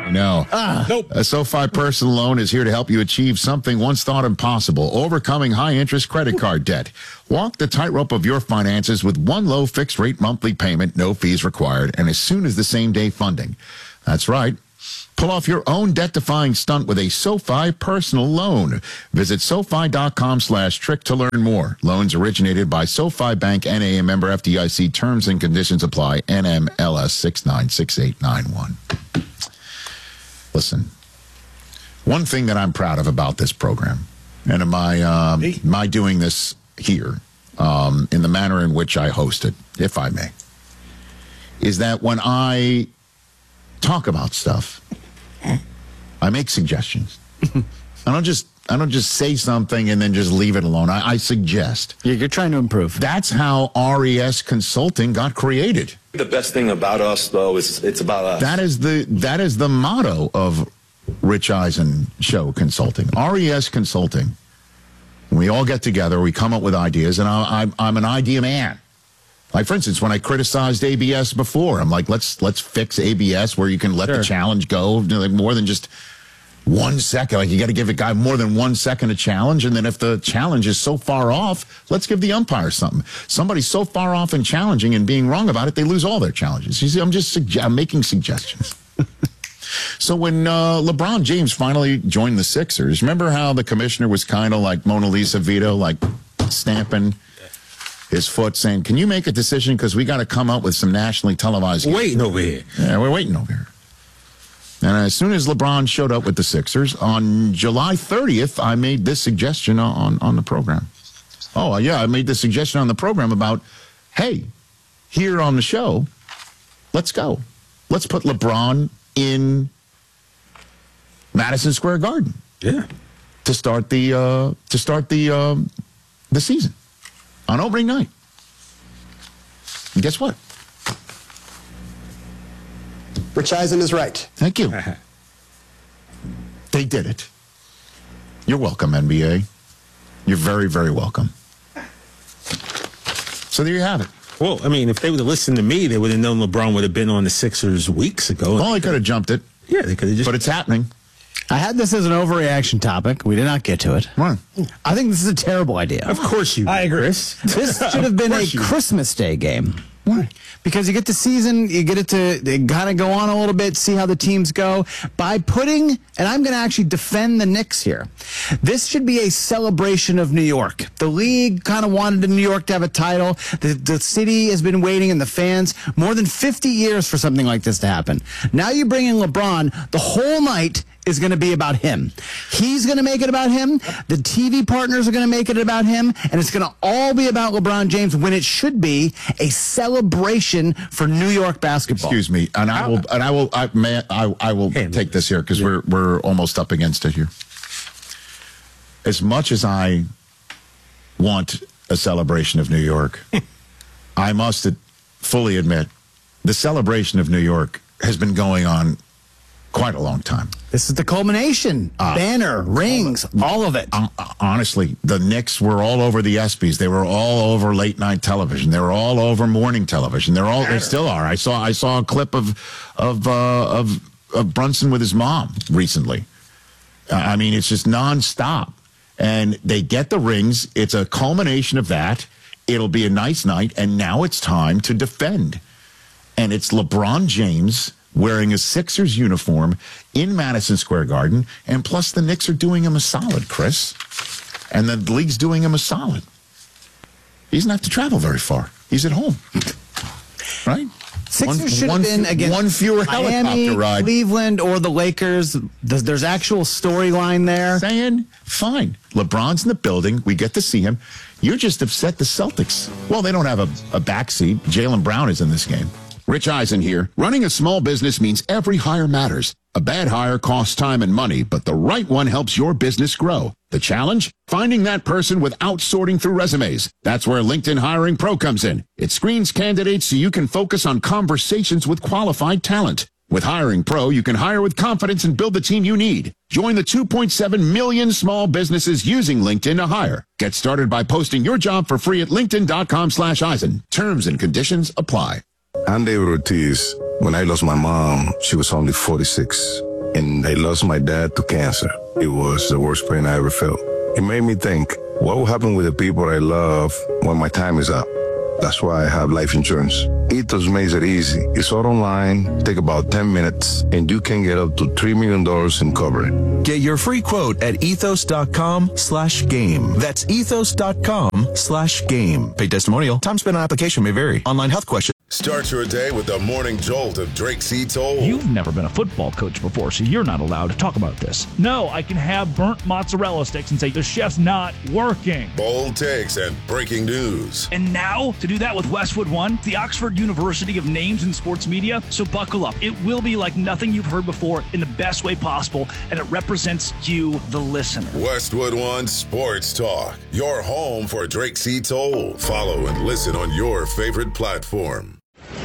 No. Nope. A SoFi personal loan is here to help you achieve something once thought impossible, overcoming high-interest credit card debt. Walk the tightrope of your finances with one low fixed-rate monthly payment, no fees required, and as soon as the same-day funding. That's right. Pull off your own debt-defying stunt with a SoFi personal loan. Visit SoFi.com/trick to learn more. Loans originated by SoFi Bank, N.A., member FDIC. Terms and conditions apply. NMLS 696891. Listen, one thing that I'm proud of about this program, and my doing this here, in the manner in which I host it, if I may, is that when I talk about stuff, I make suggestions. I don't just say something and then just leave it alone. I suggest. You're trying to improve. That's how RES Consulting got created. The best thing about us, though, is it's about us. That is the motto of Rich Eisen Show Consulting. RES Consulting. We all get together, we come up with ideas, and I'm an idea man. Like, for instance, when I criticized ABS before, I'm like, let's fix ABS where you can let the challenge go, like more than just 1 second. Like, you got to give a guy more than 1 second a challenge, and then if the challenge is so far off, let's give the umpire something. Somebody's so far off in challenging and being wrong about it, they lose all their challenges. You see, I'm making suggestions. So when LeBron James finally joined the Sixers, remember how the commissioner was kind of like Mona Lisa Vito, like stamping his foot, saying, can you make a decision because we got to come up with some nationally televised games. Waiting over here. Yeah, we're waiting over here. And as soon as LeBron showed up with the Sixers, on July 30th, I made this suggestion on the program. Oh, yeah, I made this suggestion on the program about, hey, here on the show, let's go. Let's put LeBron in Madison Square Garden. Yeah. To start the season on opening night. And guess what? Rich Eisen is right. Thank you. They did it. You're welcome, NBA. You're very, very welcome. So there you have it. Well, I mean, if they would have listened to me, they would have known LeBron would have been on the Sixers weeks ago. Well, they could have jumped it. Yeah, they could have just. But it's happening. I had this as an overreaction topic. We did not get to it. Right. I think this is a terrible idea. Of course you. I agree. This should have been a Christmas Day game. Why? Because you get the season, you get it to kind of go on a little bit, see how the teams go. By putting, and I'm going to actually defend the Knicks here, this should be a celebration of New York. The league kind of wanted New York to have a title. The city has been waiting, and the fans, more than 50 years for something like this to happen. Now you bring in LeBron, the whole night is going to be about him. He's going to make it about him. The TV partners are going to make it about him, and it's going to all be about LeBron James when it should be a celebration for New York basketball. Excuse me, and I will take this here because we're almost up against it here. As much as I want a celebration of New York, I must fully admit the celebration of New York has been going on quite a long time. This is the culmination. Banner, rings, all of it. Honestly, the Knicks were all over the ESPYs. They were all over late night television. They were all over morning television. They still are. I saw a clip of Brunson with his mom recently. I mean, it's just nonstop. And they get the rings. It's a culmination of that. It'll be a nice night. And now it's time to defend. And it's LeBron James wearing a Sixers uniform in Madison Square Garden, and plus the Knicks are doing him a solid, Chris. And the league's doing him a solid. He doesn't have to travel very far. He's at home. Right? Sixers should have been against one fewer Miami, helicopter ride. Cleveland, or the Lakers. There's actual storyline there. Saying, fine. LeBron's in the building. We get to see him. You're just upset the Celtics. Well, they don't have a backseat. Jaylen Brown is in this game. Rich Eisen here. Running a small business means every hire matters. A bad hire costs time and money, but the right one helps your business grow. The challenge? Finding that person without sorting through resumes. That's where LinkedIn Hiring Pro comes in. It screens candidates so you can focus on conversations with qualified talent. With Hiring Pro, you can hire with confidence and build the team you need. Join the 2.7 million small businesses using LinkedIn to hire. Get started by posting your job for free at linkedin.com/Eisen. Terms and conditions apply. I'm David Ortiz. When I lost my mom, she was only 46. and I lost my dad to cancer. It was the worst pain I ever felt. It made me think, what will happen with the people I love when my time is up? That's why I have life insurance. Ethos makes it easy. It's all online, take about 10 minutes, and you can get up to $3 million in coverage. Get your free quote at ethos.com/game. That's ethos.com/game. Paid testimonial. Time spent on application may vary. Online health question. Start your day with the morning jolt of Drake C. Toll. You've never been a football coach before, so you're not allowed to talk about this. No, I can have burnt mozzarella sticks and say the chef's not working. Bold takes and breaking news. And now, to do that with Westwood One, the Oxford University of names in sports media. So buckle up. It will be like nothing you've heard before in the best way possible, and it represents you, the listener. Westwood One Sports Talk, your home for Drake C. Toll. Follow and listen on your favorite platform.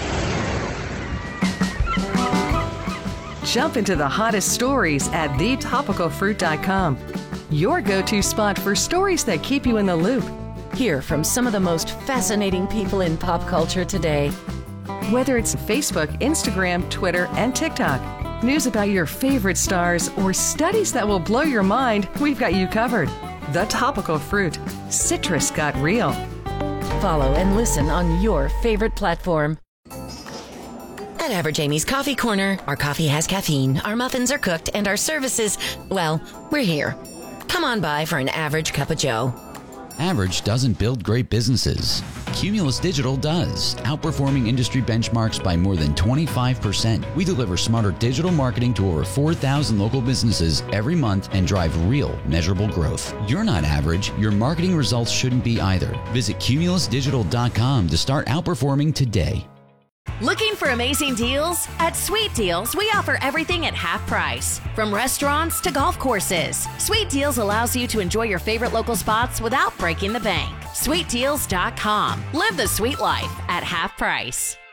Jump into the hottest stories at thetopicalfruit.com. Your go-to spot for stories that keep you in the loop. Hear from some of the most fascinating people in pop culture today. Whether it's Facebook, Instagram, Twitter, and TikTok, news about your favorite stars, or studies that will blow your mind, we've got you covered. The Topical Fruit. Citrus got real. Follow and listen on your favorite platform. At Average Amy's Coffee Corner, our coffee has caffeine, our muffins are cooked, and our services, well, we're here. Come on by for an average cup of joe. Average doesn't build great businesses. Cumulus Digital does, outperforming industry benchmarks by more than 25%. We deliver smarter digital marketing to over 4,000 local businesses every month and drive real, measurable growth. You're not average. Your marketing results shouldn't be either. Visit cumulusdigital.com to start outperforming today. Looking for amazing deals? At Sweet Deals, we offer everything at half price. From restaurants to golf courses, Sweet Deals allows you to enjoy your favorite local spots without breaking the bank. SweetDeals.com. Live the sweet life at half price.